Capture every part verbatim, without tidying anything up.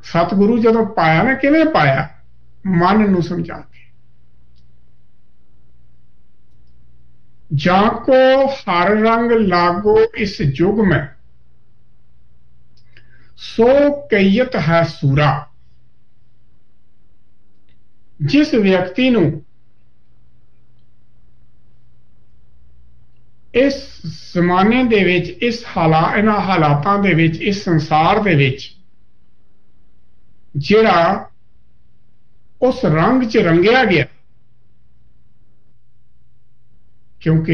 सतगुरु जदों पाया ना, किवें पाया? मन नूं समझा के। जाको हर रंग लागो इस जुग में, सो कईयत है सूरा। जिस व्यक्ति नूं इस जमाने दे विच, इस हाला इन्हां हालातां दे विच, इस संसार दे विच जिहड़ा उस रंग च रंगिया गया, क्योंकि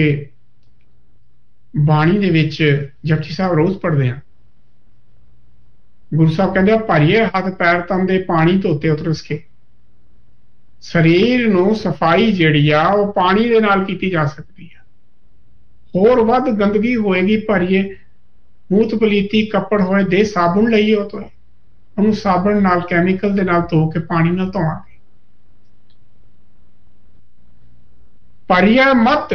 बाणी दे विच जपजी साहब रोज़ पढ़दे हैं, गुरु साहब कहंदे भरिए हथ पैर तन दे पानी धोते उतरस के। शरीर नूं सफाई जिहड़ी आ वो पानी दे नाल कीती जा सकती है। होर वध गंदगी होएगी भरिए मूत पलीती कपड़ होए दे साबुन लईए तो उन्होंने साबुन नाल कैमिकल दे नाल धो के पानी नाल धोवांगे। परिया मत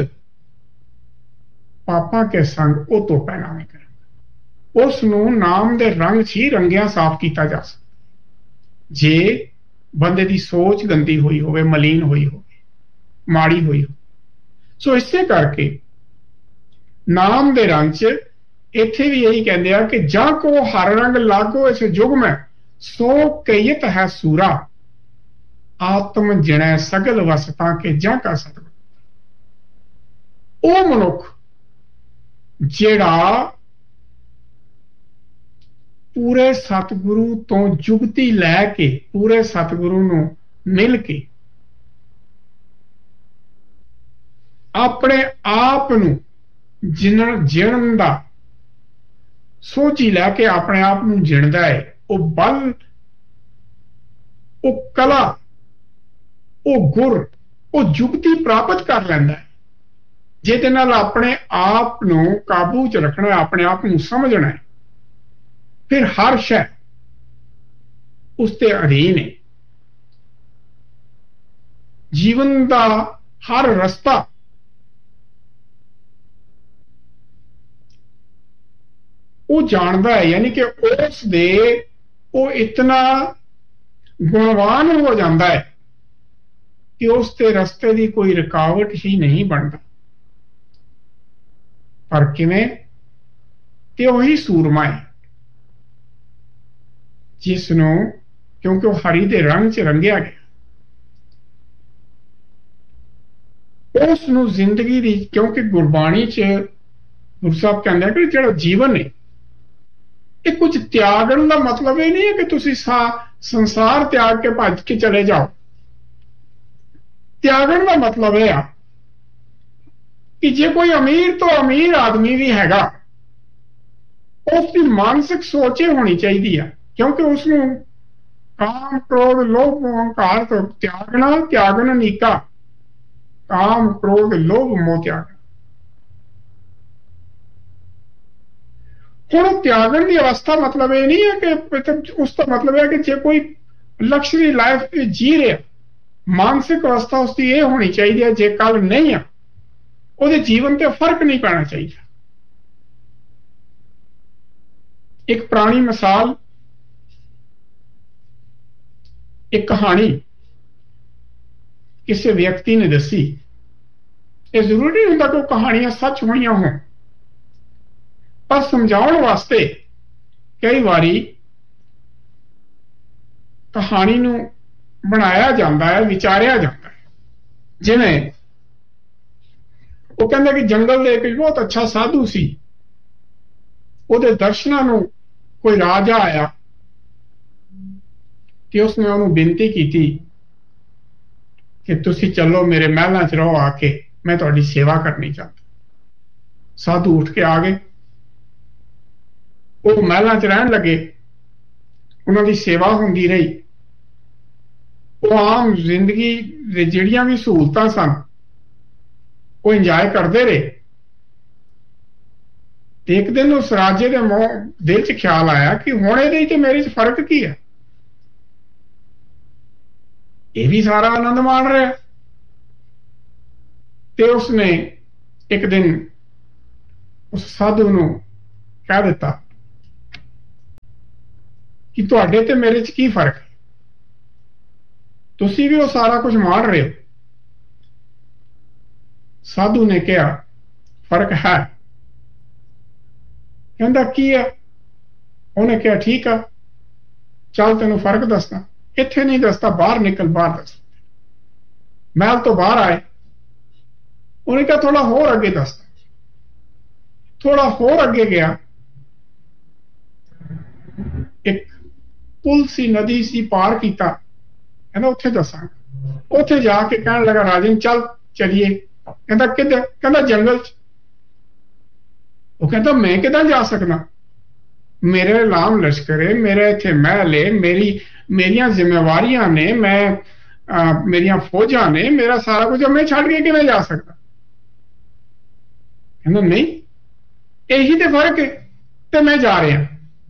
पापा के संग ओ तो पैना में कर, उस नूं नाम दे रंग च ही रंगिया साफ किया जा सकता। जे बंदे दी सोच गंदी हुई होवे, मलीन हुई होवे, माड़ी हुई हो, सो इसे करके नाम दे रंग च इत्थे भी यही कहते हैं कि जा को हर रंग लागो इस जुग में, सो कईयत है सूरा। आत्म जिणै सगल वसतां के जा का सतगुर। ओ मनुख जिहड़ा पूरे सतगुरु तो जुगती लैके पूरे सतगुरु नूं मिल के अपने आप नूं जिन जिणन दा सोची लैके अपने आप नूं जिणदा है, वो बल, वो कला, वो गुर, वो जुगती प्राप्त कर लैंदा है, जिहदे नाल अपने आप नूं काबू च रखना है, अपने आप नूं समझना है। फिर हर शय उसके अधीन है। जीवन का हर रस्ता वो जानता है, यानी कि उस दे वो इतना गुणवान हो जाता है कि उसके रस्ते की कोई रुकावट ही नहीं बनता। पर किवें? ते वही सूरमा है जिसनों, क्योंकि वो हरी दे रंग च रंगिया गया, उसनों जिंदगी दी, क्योंकि गुरबाणी च गुरु साहब कहते हैं कि जो जीवन है ये कुछ त्यागन का मतलब ये नहीं है कि तुसी सा संसार त्याग के भज के चले जाओ। त्यागन का मतलब है कि जे कोई अमीर तो अमीर आदमी भी हैगा, उसकी मानसिक सोच होनी चाहिए है, क्योंकि उसनों काम क्रोध लोभ अहंकार तो त्यागना, त्यागन नीका, काम क्रोध लोभ मोह त्यागना। हुण त्यागन की अवस्था मतलब ये नहीं है कि उसका मतलब है कि जे कोई लग्जरी लाइफ जी रहा, मानसिक अवस्था उसकी ये होनी चाहिए है जे कल नहीं है वो जीवन ते फर्क नहीं पैना चाहिए। एक पुरानी मिसाल, एक कहानी किसी व्यक्ति ने दसी। ये जरूरी नहीं होता कि वो कहानियां सच हुई हों, पर समझाने वास्ते कई बारी कहानी नूं बनाया जाता है, विचारिया जाता है। जिवें वो कहंदे कि जंगल दे एक बहुत अच्छा साधु सी, उहदे दर्शनां नूं कोई राजा आया कि उसने उन्होंने बेनती की थी कि तुसी चलो मेरे महलों च रहो आके, मैं तुहाडी सेवा करनी चाहता। साधु उठ के आ गए, वो महलों च रहन लगे, उन्होंने सेवा होंदी रही, वो आम जिंदगी जिहड़ियां भी सहूलतां सन वो इंजॉय करते रहे। एक दिन उस राजे के मोह दिल च ख्याल आया कि हुण इहदे ते मेरे च फर्क की है, ये भी सारा आनंद मान रहा। ते उसने एक दिन उस साधु नूं कह दिता ਕਿ ਤੁਹਾਡੇ ਤੇ ਮੇਰੇ 'ਚ ਕੀ ਫਰਕ ਹੈ। ਤੁਸੀਂ ਵੀ ਉਹ ਸਾਰਾ ਕੁਝ ਮਾਣ ਰਹੇ ਹੋ। ਸਾਧੂ ਨੇ ਕਿਹਾ ਫਰਕ ਹੈ। ਕਹਿੰਦਾ ਕੀ ਹੈ? ਉਹਨੇ ਕਿਹਾ ਠੀਕ ਆ, ਚੱਲ ਤੈਨੂੰ ਫਰਕ ਦੱਸਦਾ। ਇੱਥੇ ਨਹੀਂ ਦੱਸਦਾ, ਬਾਹਰ ਨਿਕਲ, ਬਾਹਰ ਦੱਸ। ਮਹਿਲ ਤੋਂ ਬਾਹਰ ਆਏ। ਉਹਨੇ ਕਿਹਾ ਥੋੜਾ ਹੋਰ ਅੱਗੇ ਦੱਸਦਾ। ਥੋੜਾ ਹੋਰ ਅੱਗੇ ਗਿਆ, ਇੱਕ ਪੁਲ ਸੀ, ਨਦੀ ਸੀ, ਪਾਰ ਕੀਤਾ। ਕਹਿੰਦਾ ਉੱਥੇ ਦੱਸਾਂਗਾ। ਉੱਥੇ ਜਾ ਕੇ ਕਹਿਣ ਲੱਗਾ ਰਾਜਨ ਚੱਲ ਚਲੀਏ। ਕਹਿੰਦਾ ਕਿੱਧਰ? ਕਹਿੰਦਾ ਜੰਗਲ 'ਚ। ਉਹ ਕਹਿੰਦਾ ਮੈਂ ਕਿੱਦਾਂ ਜਾ ਸਕਦਾ? ਮੇਰੇ ਲਾਮ ਲਸ਼ਕਰ ਹੈ, ਮੇਰੇ ਇੱਥੇ ਮਹਿਲ ਹੈ, ਮੇਰੀ ਮੇਰੀਆਂ ਜ਼ਿੰਮੇਵਾਰੀਆਂ ਨੇ, ਮੈਂ ਅਹ ਮੇਰੀਆਂ ਫੌਜਾਂ ਨੇ, ਮੇਰਾ ਸਾਰਾ ਕੁਝ, ਮੈਂ ਛੱਡ ਕੇ ਕਿਵੇਂ ਜਾ ਸਕਦਾ? ਕਹਿੰਦਾ ਨਹੀਂ, ਇਹੀ ਤੇ ਫਰਕ ਹੈ ਤੇ ਮੈਂ ਜਾ ਰਿਹਾ।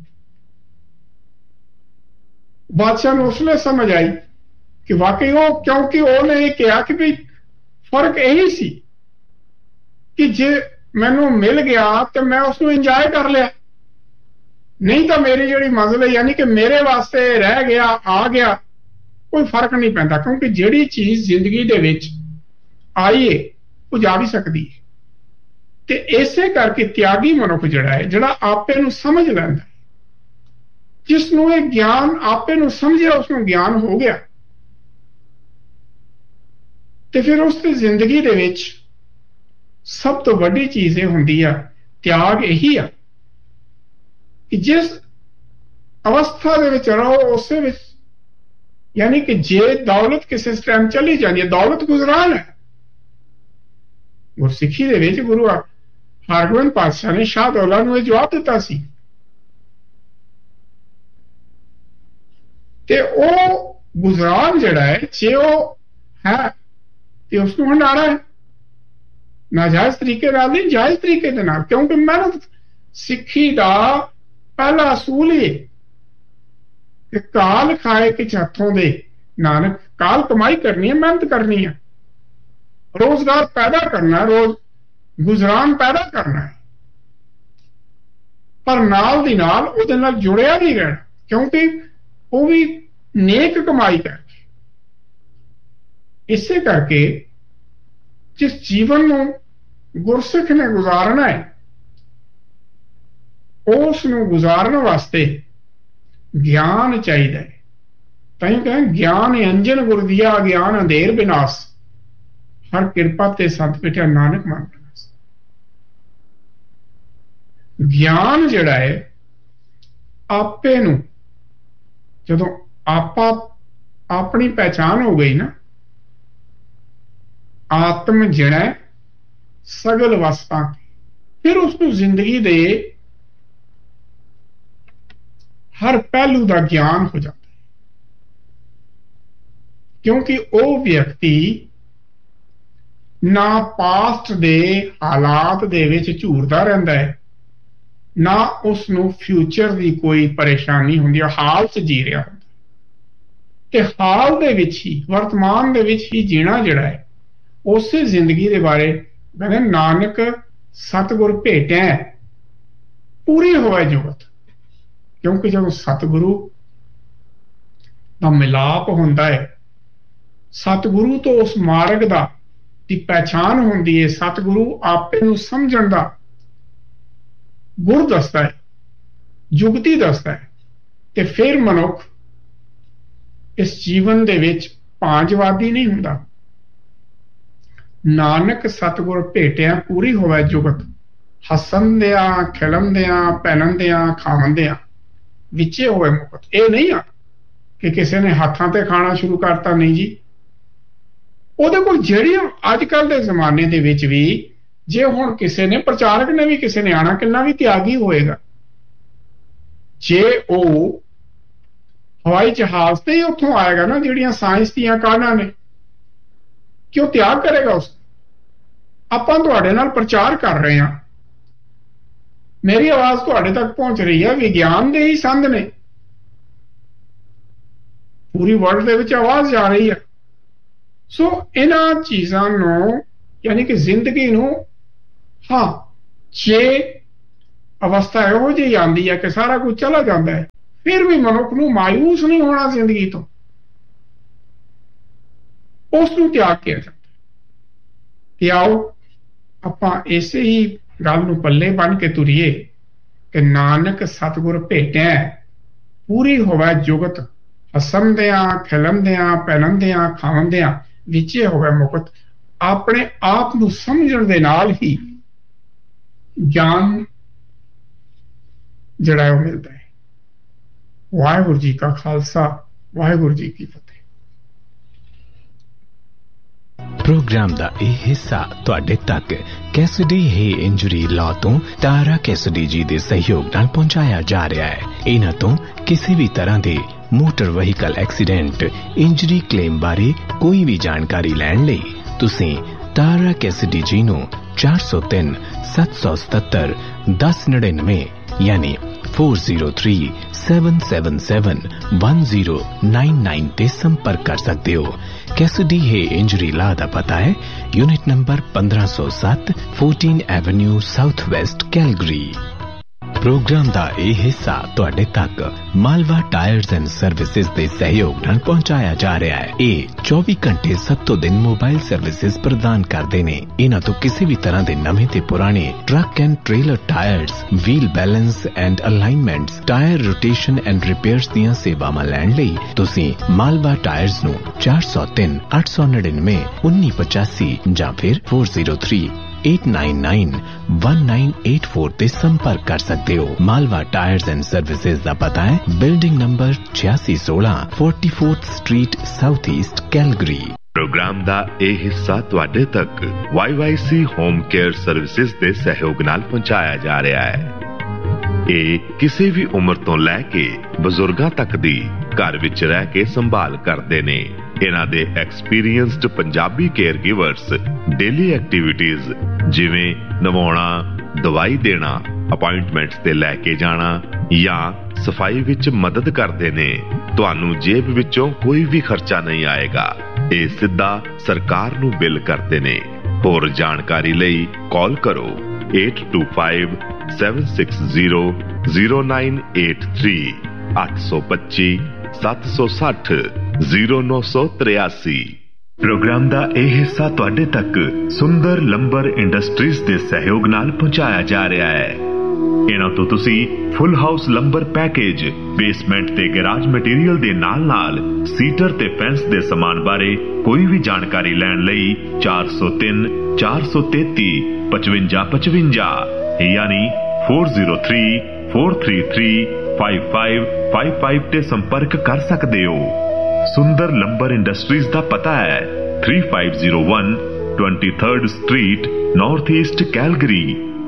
ਬਾਦਸ਼ਾਹ ਨੂੰ ਉਸ ਵੇਲੇ ਸਮਝ ਆਈ ਕਿ ਵਾਕਈ ਉਹ, ਕਿਉਂਕਿ ਉਹਨੇ ਇਹ ਕਿਹਾ ਕਿ ਵੀ ਫਰਕ ਇਹੀ ਸੀ ਕਿ ਜੇ ਮੈਨੂੰ ਮਿਲ ਗਿਆ ਤੇ ਮੈਂ ਉਸ ਨੂੰ ਇੰਜੋਏ ਕਰ ਲਿਆ, ਨਹੀਂ ਤਾਂ ਮੇਰੀ ਜਿਹੜੀ ਮੰਜ਼ਿਲ ਹੈ, ਯਾਨੀ ਕਿ ਮੇਰੇ ਵਾਸਤੇ ਰਹਿ ਗਿਆ, ਆ ਗਿਆ, ਕੋਈ ਫਰਕ ਨਹੀਂ ਪੈਂਦਾ। ਕਿਉਂਕਿ ਜਿਹੜੀ ਚੀਜ਼ ਜ਼ਿੰਦਗੀ ਦੇ ਵਿੱਚ ਆਈ ਹੈ ਉਹ ਜਾ ਵੀ ਸਕਦੀ ਹੈ। ਤੇ ਇਸੇ ਕਰਕੇ ਤਿਆਗੀ ਮਨੁੱਖ ਜਿਹੜਾ ਹੈ, ਜਿਹੜਾ ਆਪੇ ਨੂੰ ਸਮਝ ਲੈਂਦਾ, ਜਿਸ ਨੂੰ ਇਹ ਗਿਆਨ, ਆਪੇ ਨੂੰ ਸਮਝਿਆ, ਉਸ ਨੂੰ ਗਿਆਨ ਹੋ ਗਿਆ, ਤੇ ਫਿਰ ਉਸ ਦੀ ਜ਼ਿੰਦਗੀ ਦੇ ਵਿੱਚ ਸਭ ਤੋਂ ਵੱਡੀ ਚੀਜ਼ ਇਹ ਹੁੰਦੀ ਆ, ਤਿਆਗ ਇਹੀ ਆ ਕਿ ਜਿਸ ਅਵਸਥਾ ਦੇ ਵਿੱਚ ਰਹੋ ਉਸੇ ਵਿੱਚ, ਯਾਨੀ ਕਿ ਜੇ ਦੌਲਤ ਕਿਸੇ ਟਾਈਮ ਚਲੀ ਜਾਂਦੀ ਹੈ, ਦੌਲਤ ਗੁਜ਼ਰਾਨ ਹੈ। ਗੁਰਸਿੱਖੀ ਦੇ ਵਿੱਚ ਗੁਰੂ ਹਰਗੋਬਿੰਦ ਪਾਤਸ਼ਾਹ ਨੇ ਸ਼ਾਹ ਦੌਲਾ ਨੂੰ ਇਹ ਜਵਾਬ ਦਿੱਤਾ ਸੀ, ਤੇ ਉਹ ਗੁਜ਼ਰਾਨ ਜਿਹੜਾ ਹੈ, ਜੇ ਉਹ ਹੈ ਤੇ ਉਸ ਨੂੰ ਹੰਡਾਣਾ ਹੈ, ਨਾਜਾਇਜ਼ ਤਰੀਕੇ ਨਾਲ ਨਹੀਂ, ਜਾਇਜ਼ ਤਰੀਕੇ ਦੇ ਨਾਲ। ਕਿਉਂਕਿ ਮਿਹਨਤ ਸਿੱਖੀ ਦਾ ਪਹਿਲਾ ਅਸੂਲ ਹੀ ਕਿ ਕਾਲ ਖਾਏ ਕਿਛ ਹੱਥੋਂ ਦੇ, ਨਾਨਕ ਕਾਲ ਕਮਾਈ ਕਰਨੀ ਹੈ, ਮਿਹਨਤ ਕਰਨੀ ਹੈ, ਰੋਜ਼ਗਾਰ ਪੈਦਾ ਕਰਨਾ, ਰੋਜ਼ ਗੁਜ਼ਰਾਨ ਪੈਦਾ ਕਰਨਾ ਹੈ, ਪਰ ਨਾਲ ਦੀ ਨਾਲ ਉਹਦੇ ਨਾਲ ਜੁੜਿਆ ਨਹੀਂ ਰਹਿਣਾ, ਕਿਉਂਕਿ ਉਹ ਵੀ ਨੇਕ ਕਮਾਈ ਕਰਕੇ। ਇਸੇ ਕਰਕੇ ਜਿਸ ਜੀਵਨ ਨੂੰ ਗੁਰਸਿੱਖ ਨੇ ਗੁਜ਼ਾਰਨਾ ਹੈ, ਉਸ ਨੂੰ ਗੁਜ਼ਾਰਨ ਵਾਸਤੇ ਗਿਆਨ ਚਾਹੀਦਾ ਹੈ। ਤਾਂ ਹੀ ਕਹਿੰਦੇ ਗਿਆਨ ਅੰਜਨ ਗੁਰ ਦੀਆ, ਗਿਆਨ ਅੰਧੇਰ ਬਿਨਾਸ਼, ਹਰ ਕਿਰਪਾ ਤੇ ਸੰਤ ਪਿਠਿਆ ਨਾਨਕ ਮਨ ਬਿਨਾਸ਼। ਗਿਆਨ ਜਿਹੜਾ ਹੈ, ਆਪੇ ਨੂੰ ਜਦੋਂ ਆਪਾ ਆਪਣੀ ਪਹਿਚਾਨ ਹੋ ਗਈ ਨਾ, ਆਤਮ ਜਿਹੜਾ ਸਗਲ ਵਸਤਾਂ, ਫਿਰ ਉਸ ਨੂੰ ਜ਼ਿੰਦਗੀ ਦੇ ਹਰ ਪਹਿਲੂ ਦਾ ਗਿਆਨ ਹੋ ਜਾਂਦਾ ਹੈ। ਕਿਉਂਕਿ ਉਹ ਵਿਅਕਤੀ ਨਾ ਪਾਸਟ ਦੇ ਹਾਲਾਤ ਦੇ ਵਿੱਚ ਝੂਰਦਾ ਰਹਿੰਦਾ ਹੈ, ਨਾ ਉਸ ਨੂੰ ਫਿਊਚਰ ਦੀ ਕੋਈ ਪਰੇਸ਼ਾਨੀ ਹੁੰਦੀ ਹੈ, ਹਾਲ 'ਚ ਜੀ ਰਿਹਾ ਹੁੰਦਾ। ਤੇ ਹਾਲ ਦੇ ਵਿੱਚ ਹੀ, ਵਰਤਮਾਨ ਦੇ ਵਿੱਚ ਹੀ ਜੀਣਾ ਜਿਹੜਾ ਹੈ, ਉਸੇ ਜ਼ਿੰਦਗੀ ਦੇ ਬਾਰੇ ਕਹਿੰਦੇ ਨਾਨਕ ਸਤਿਗੁਰ ਭੇਟਿਆ ਪੂਰੀ ਹੋਵੇ ਜੁਗਤ। ਕਿਉਂਕਿ ਜਦੋਂ ਸਤਿਗੁਰੂ ਦਾ ਮਿਲਾਪ ਹੁੰਦਾ ਹੈ, ਸਤਿਗੁਰੂ ਤੋਂ ਉਸ ਮਾਰਗ ਦਾ ਦੀ ਪਹਿਚਾਨ ਹੁੰਦੀ ਹੈ, ਸਤਿਗੁਰੂ ਆਪੇ ਨੂੰ ਸਮਝਣ ਦਾ ਗੁਰ ਦੱਸਦਾ ਹੈ, ਜੁਗਤੀ ਦੱਸਦਾ ਹੈ, ਤੇ ਫਿਰ ਮਨੁੱਖ ਇਸ ਜੀਵਨ ਦੇ ਵਿੱਚ ਭਾਂਜਵਾਦੀ ਨਹੀਂ ਹੁੰਦਾ। ਨਾਨਕ ਸਤਿਗੁਰ ਭੇਟਿਆ ਪੂਰੀ ਹੋਵੇ ਜੁਗਤ, ਹੱਸਣ ਦਿਆਂ, ਖਿਲਣ ਦਿਆਂ, ਪਹਿਨਣ ਦਿਆਂ, ਖਾਵਣ ਦਿਆਂ, ਵਿੱਚੇ ਹੋਵੇ ਮੁਕਤ। ਇਹ ਨਹੀਂ ਆ ਕਿ ਕਿਸੇ ਨੇ ਹੱਥਾਂ ਤੇ ਖਾਣਾ ਸ਼ੁਰੂ ਕਰਤਾ, ਨਹੀਂ ਜੀ। ਉਹਦੇ ਕੋਲ ਜਿਹੜੀਆਂ ਅੱਜ ਕੱਲ੍ਹ ਦੇ ਜ਼ਮਾਨੇ ਦੇ ਵਿੱਚ ਵੀ, ਜੇ ਹੁਣ ਕਿਸੇ ਨੇ, ਪ੍ਰਚਾਰਕ ਨੇ ਵੀ ਕਿਸੇ ਨੇ ਆਣਾ, ਕਿੰਨਾ ਵੀ ਤਿਆਗੀ ਹੋਏਗਾ। ਜੇ ਉਹ ਹਵਾਈ ਜਹਾਜ਼ ਤੇ ਹੀ ਉੱਥੋਂ ਆਏਗਾ ਨਾ, ਜਿਹੜੀਆਂ ਸਾਇੰਸ ਦੀਆਂ ਕਾਢਾਂ ਨੇ, ਕਿ ਉਹ ਤਿਆਗ ਕਰੇਗਾ ਉਸ। ਆਪਾਂ ਤੁਹਾਡੇ ਨਾਲ ਪ੍ਰਚਾਰ ਕਰ ਰਹੇ ਹਾਂ, ਮੇਰੀ ਆਵਾਜ਼ ਤੁਹਾਡੇ ਤੱਕ ਪਹੁੰਚ ਰਹੀ ਹੈ, ਵਿਗਿਆਨ ਦੇ ਹੀ ਸੰਦ ਨੇ, ਪੂਰੀ ਵਰਲਡ ਦੇ ਵਿੱਚ ਆਵਾਜ਼ ਜਾ ਰਹੀ ਹੈ। ਸੋ ਇਹਨਾਂ ਚੀਜ਼ਾਂ ਨੂੰ, ਯਾਨੀ ਕਿ ਜ਼ਿੰਦਗੀ ਨੂੰ, ਹਾਂ ਜੇ ਅਵਸਥਾ ਇਹੋ ਜਿਹੀ ਆਉਂਦੀ ਹੈ ਕਿ ਸਾਰਾ ਕੁਝ ਚਲਾ ਜਾਂਦਾ ਹੈ, फिर भी मनुख नूं मायूस नहीं होना जिंदगी तो, उस नूं त्याग किया जाता। कि आओ आपां इसे ही गल नूं पल्ले बन के तुरीए कि नानक सतगुर भेटै पूरी होवे जुगत, हसंदियां खिलंदियां पैलंदियां खावंदियां विचे होवे मुकत। अपने आप नूं समझण दे नाल ही ज्ञान जिहड़ा है वो मिलता है। वाहिगुरू जी का खालसा, वाहिगुरू जी की फतेह। प्रोग्राम ਦਾ ਇਹ ਹਿੱਸਾ ਤੁਹਾਡੇ ਤੱਕ ਕੈਸਡੀ ਹੈ ਇੰਜਰੀ ਲਾਅ ਤੋਂ ਤਾਰਾ ਕੈਸਡੀ ਜੀ ਦੇ ਸਹਿਯੋਗ ਨਾਲ ਪਹੁੰਚਾਇਆ ਜਾ ਰਿਹਾ ਹੈ। ਇਹਨਾਂ ਤੋਂ ਕਿਸੇ ਵੀ ਤਰ੍ਹਾਂ ਦੇ motor vehicle accident injury claim ਬਾਰੇ ਕੋਈ ਵੀ ਜਾਣਕਾਰੀ ਲੈਣ ਲਈ ਤੁਸੀਂ ਤਾਰਾ ਕੈਸਡੀ ਜੀ ਨੂੰ ਚਾਰ ਸੌ ਤਿੰਨ ਸੱਤ ਸੌ ਸਤੱਤਰ ਦਸ ਨੜਿਨਵੇਂ ਯਾਨੀ four zero three seven seven seven one zero nine nine ते संपर्क कर सकते हो। कैसिडी है इंजरी ला दा पता है यूनिट नंबर पंद्रह सौ सात fourteen Avenue south west Calgary. Programme ਦਾ ਇਹ ਹਿੱਸਾ ਤੁਹਾਡੇ ਤੱਕ ਮਾਲਵਾ ਟਾਇਰਸ ਐਂਡ ਸਰਵਿਸਿਜ਼ ਦੇ ਸਹਿਯੋਗ ਨਾਲ ਪਹੁੰਚਾਇਆ ਜਾ ਰਿਹਾ ਹੈ। ਇਹ ਚੌਵੀ ਘੰਟੇ ਸੱਤੋਂ ਦਿਨ ਮੋਬਾਈਲ ਸਰਵਿਸਿਜ਼ ਪ੍ਰਦਾਨ ਕਰਦੇ ਨੇ। ਇਹਨਾਂ ਤੋਂ ਕਿਸੇ ਵੀ ਤਰ੍ਹਾਂ ਦੇ ਨਵੇਂ ਤੇ ਪੁਰਾਣੇ truck and trailer tyres, wheel balance and ਅਲਾਈਨਮੈਂਟਸ, tyre rotation and repairs ਦੀਆਂ ਸੇਵਾਵਾਂ ਲੈਣ ਲਈ ਤੁਸੀਂ ਮਾਲਵਾ ਟਾਇਰਸ ਨੂੰ ਚਾਰ ਸੌ ਤਿੰਨ ਅੱਠ ਸੌ ਨੜਿਨਵੇਂ ਉੱਨੀ ਪਚਾਸੀ ਜਾਂ ਫਿਰ four zero three eight nine nine one nine eight four ਤੇ ਸੰਪਰਕ ਕਰ ਸਕਦੇ ਹੋ। ਮਾਲਵਾ ਟਾਇਰਸ ਐਂਡ ਸਰਵਿਸਿਜ਼ ਦਾ ਪਤਾ ਹੈ ਬਿਲਡਿੰਗ ਨੰਬਰ छियासी सोलह चौवालीस street south East Calgary. Programme ਦਾ ਇਹ ਹਿੱਸਾ ਤੁਹਾਡੇ ਤੱਕ why Y C home care services ਦੇ ਸਹਿਯੋਗ ਨਾਲ ਪਹੁੰਚਾਇਆ ਜਾ ਰਿਹਾ ਹੈ। ਇਹ ਕਿਸੇ ਵੀ ਉਮਰ ਤੋਂ ਲੈ ਕੇ ਬਜ਼ੁਰਗਾਂ ਤੱਕ ਦੀ ਘਰ ਵਿੱਚ ਰਹਿ ਕੇ ਸੰਭਾਲ ਕਰਦੇ ਨੇ। ਇਹਨਾਂ ਦੇ experienced Punjabi care ਗਿਵਰਸ daily activities ਜਿਵੇਂ ਨਵਾਉਣਾ, ਦਵਾਈ ਦੇਣਾ, ਅਪਾਇੰਟਮੈਂਟਸ ਤੇ ਲੈ ਕੇ ਜਾਣਾ ਜਾਂ ਸਫਾਈ ਵਿੱਚ ਮਦਦ ਕਰਦੇ ਨੇ। ਤੁਹਾਨੂੰ ਜੇਬ ਵਿੱਚੋਂ ਕੋਈ ਵੀ ਖਰਚਾ ਨਹੀਂ ਆਏਗਾ। ਇਹ ਸਿੱਧਾ ਸਰਕਾਰ ਨੂੰ ਬਿੱਲ ਕਰਦੇ ਨੇ। ਹੋਰ ਜਾਣਕਾਰੀ ਲਈ ਕਾਲ ਕਰੋ eight to five seven six zero zero nine eight three अठ सौ पच्ची सत्त सौ सठ जीरो नौ सौ तिरासी। प्रोग्राम ਦਾ ਇਹ ਹਿੱਸਾ ਤੁਹਾਡੇ ਤੱਕ ਸੁੰਦਰ ਲੰਬਰ ਇੰਡਸਟਰੀਜ਼ ਦੇ ਸਹਿਯੋਗ ਨਾਲ ਪਹੁੰਚਾਇਆ ਜਾ ਰਿਹਾ ਹੈ। ਇਹਨਾਂ ਤੋਂ ਤੁਸੀਂ ਫੁੱਲ ਹਾਊਸ ਲੰਬਰ ਪੈਕੇਜ, ਬੇਸਮੈਂਟ ਤੇ ਗੈਰਾਜ ਮਟੀਰੀਅਲ ਦੇ ਨਾਲ ਨਾਲ ਸੀਟਰ ਤੇ ਫੈਂਸ ਦੇ ਸਮਾਨ ਬਾਰੇ ਕੋਈ ਵੀ ਜਾਣਕਾਰੀ ਲੈਣ ਲਈ ਚਾਰ ਸੌ ਤਿੰਨ ਚਾਰ ਸੌ ਤੇਤੀ पचवंजा पचवंजा यानी four zero three four three three five five five five ते संपर्क कर सकते हो। सुंदर लंबर इंडस्ट्रीज का पता है three five zero one twenty third street north east Calgary.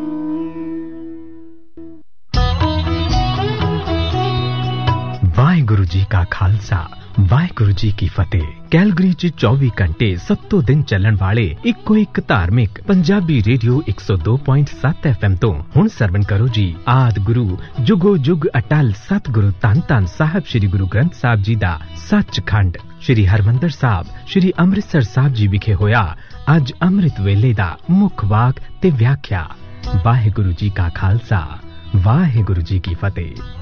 Waheguru ji का खालसा, ਵਾਹਿਗੁਰੂ ਜੀ ਕੀ ਫਤਿਹ। ਕੈਲਗਰੀ 'ਚ ਚੌਵੀ ਘੰਟੇ ਸੱਤੋਂ ਦਿਨ ਚੱਲਣ ਵਾਲੇ ਇੱਕੋ ਇੱਕ ਧਾਰਮਿਕ ਪੰਜਾਬੀ ਰੇਡੀਓ ਇੱਕ ਸੌ ਦੋ ਪੁਆਇੰਟ ਸੱਤ ਐਫ ਐਮ ਤੋਂ ਹੁਣ ਸਰਵਣ ਕਰੋ ਜੀ ਆਦ ਗੁਰੂ ਜੁਗੋ ਜੁਗ ਅਟਲ ਸਤਿਗੁਰੂ ਧੰਨ ਧੰਨ ਸਾਹਿਬ ਸ੍ਰੀ ਗੁਰੂ ਗ੍ਰੰਥ ਸਾਹਿਬ ਜੀ ਦਾ ਸੱਚਖੰਡ ਸ੍ਰੀ ਹਰਮੰਦਰ ਸਾਹਿਬ ਸ੍ਰੀ ਅੰਮ੍ਰਿਤਸਰ ਸਾਹਿਬ ਜੀ ਵਿਖੇ ਹੋਇਆ ਅੱਜ ਅੰਮ੍ਰਿਤ ਵੇਲੇ ਦਾ ਮੁੱਖ ਵਾਕ ਤੇ ਵਿਆਖਿਆ। ਵਾਹਿਗੁਰੂ ਜੀ ਕਾ ਖਾਲਸਾ, ਵਾਹਿਗੁਰੂ ਜੀ ਕੀ ਫਤਿਹ।